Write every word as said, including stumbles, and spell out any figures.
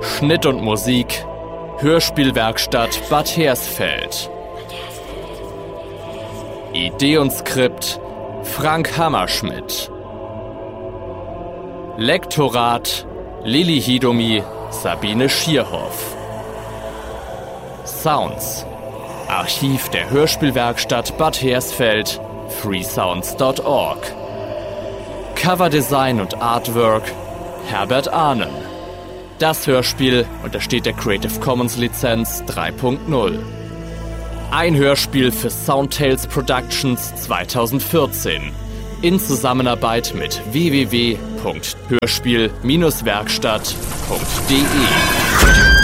Schnitt und Musik Hörspielwerkstatt Bad Hersfeld. Idee und Skript Frank Hammerschmidt. Lektorat Lilly Hidomi, Sabine Schierhoff. Sounds Archiv der Hörspielwerkstatt Bad Hersfeld, freesounds punkt org. Coverdesign und Artwork Herbert Ahnen. Das Hörspiel untersteht der Creative Commons Lizenz drei Punkt null. Ein Hörspiel für Soundtales Productions zweitausendvierzehn in Zusammenarbeit mit w w w punkt hörspiel Bindestrich werkstatt punkt de.